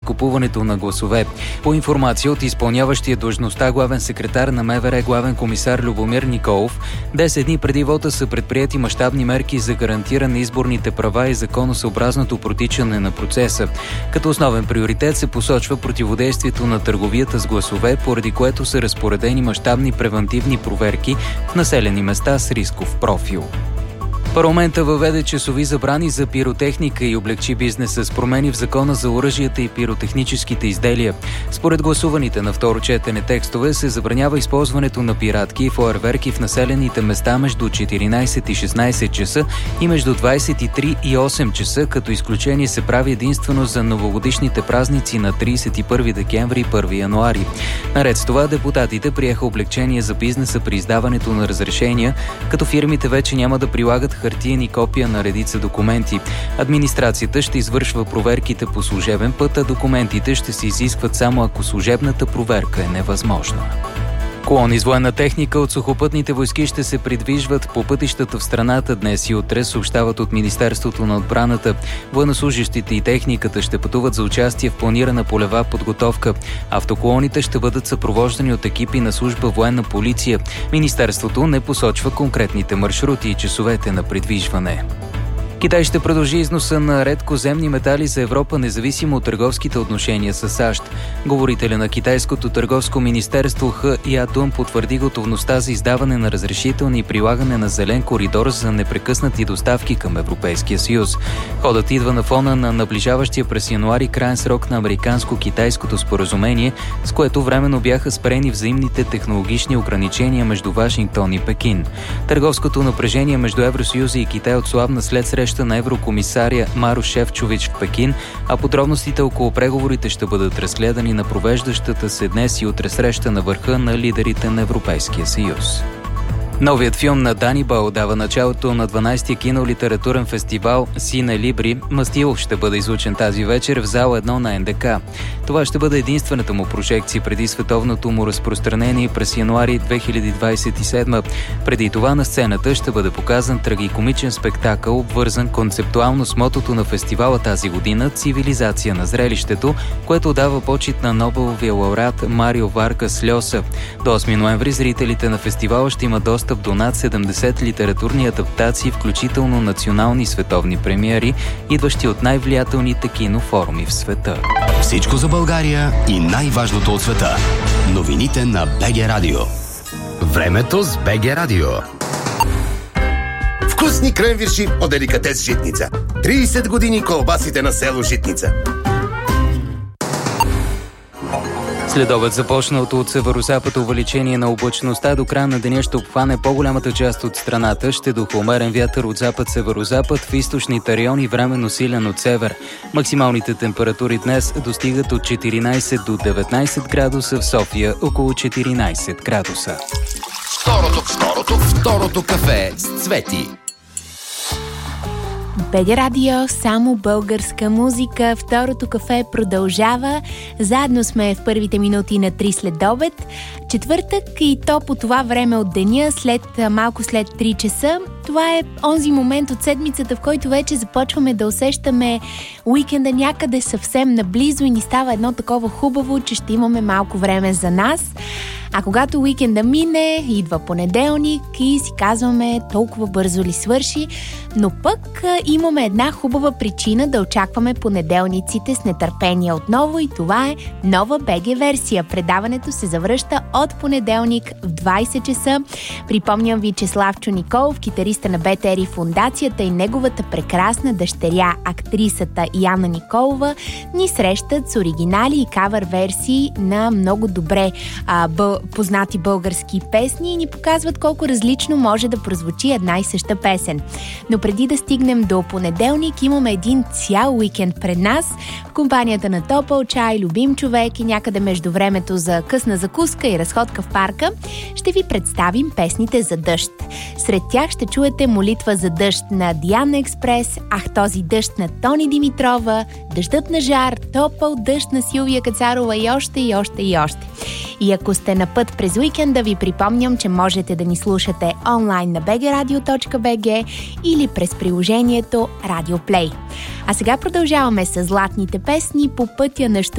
изкупуването на гласове. По информация от изпълняващия длъжността главен секретар на МВР главен комисар Любомир Николов, 10 дни преди вота са предприети мащабни мерки за гарантиране изборните права и законосъобразното протичане на процеса. Като основен приоритет се посочва противодействието на търговията с гласове, поради което са разпоредени мащабни превантивни проверки в населени места с рисков профил. Парламента въведе часови забрани за пиротехника и облегчи бизнеса с промени в Закона за оръжията и пиротехническите изделия. Според гласуваните на второ четене текстове се забранява използването на пиратки и фойерверки в населените места между 14 и 16 часа и между 23 и 8 часа, като изключение се прави единствено за новогодишните празници на 31 декември и 1 януари. Наред с това, депутатите приеха облегчение за бизнеса при издаването на разрешения, като фирмите вече няма да прилагат хартиени копия на редица документи. Администрацията ще извършва проверките по служебен път, а документите ще се изискват само ако служебната проверка е невъзможна. Колони с военна техника от сухопътните войски ще се придвижват по пътищата в страната днес и утре, съобщават от Министерството на отбраната. Военнослужещите и техниката ще пътуват за участие в планирана полева подготовка. Автоколоните ще бъдат съпровождани от екипи на служба военна полиция. Министерството не посочва конкретните маршрути и часовете на придвижване. Китай ще продължи износа на редкоземни метали за Европа, независимо от търговските отношения с САЩ. Говорителя на Китайското търговско министерство Х. Ятун потвърди готовността за издаване на разрешителни и прилагане на зелен коридор за непрекъснати доставки към Европейския съюз. Ходът идва на фона на наближаващия през януари краен срок на американско-китайското споразумение, с което временно бяха спрени взаимните технологични ограничения между Вашингтон и Пекин. Търговското напрежение между Евросъюза и Китай отслабна след среща на еврокомисаря Марош Шефчович в Пекин, а подробностите около преговорите ще бъдат разгледани на провеждащата се днес и утре среща на върха на лидерите на Европейския съюз. Новият филм на Данибал дава началото на 12-ти кинолитературен фестивал Сине Либри. Мастилов ще бъде излучен тази вечер в зала 1 на НДК. Това ще бъде единствената му прожекция преди световното му разпространение през януари 2027. Преди това на сцената ще бъде показан трагикомичен спектакъл, обвързан концептуално с мотото на фестивала тази година «Цивилизация на зрелището», което дава почит на Нобеловия лауреат Марио Варкас Льоса. До 8 ноември зрителите на фестивала ще имат достъп до над 70 литературни адаптации, включително национални и световни премиери, идващи от най-влиятелните кинофоруми в света. Всичко за България и най-важното от света. Новините на БГ Радио. Времето с БГ Радио. Вкусни кренвирши от деликатес Житница. 30 години колбасите на село Житница. Следобед започналото от северозапад увеличение на облачността до края на деня ще обхване по-голямата част от страната. Ще духа умерен вятър от запад-северозапад, в източните райони временно силен от север. Максималните температури днес достигат от 14 до 19 градуса, в София около 14 градуса. Второто кафе с Цвети. БГ Радио, само българска музика. Второто кафе продължава. Заедно сме в първите минути на 3 след обед. Четвъртък и то по това време от деня, малко след 3 часа. Това е онзи момент от седмицата, в който вече започваме да усещаме уикенда някъде съвсем наблизо и ни става едно такова хубаво, че ще имаме малко време за нас. А когато уикенда мине, идва понеделник и си казваме толкова бързо ли свърши, но пък имаме една хубава причина да очакваме понеделниците с нетърпение отново и това е нова БГ версия. Предаването се завръща от понеделник в 20 часа. Припомням ви, че Славчо Николов, китариста на БТР и фундацията и неговата прекрасна дъщеря, актрисата Яна Николова, ни срещат с оригинали и кавър версии на много добре познати български песни и ни показват колко различно може да прозвучи една и съща песен. Но преди да стигнем до понеделник, имаме един цял уикенд пред нас в компанията на топъл чай, любим човек и някъде между времето за късна закуска и разходка в парка ще ви представим песните за дъжд. Сред тях ще чуете молитва за дъжд на Диана Експрес, ах този дъжд на Тони Димитрова, дъждът на Жар, топъл дъжд на Силвия Кацарова и още и още и още. И ако сте на път през уикенда, ви припомням, че можете да ни слушате онлайн на bgradio.bg или през приложението Radio Play. А сега продължаваме с златните песни по пътя на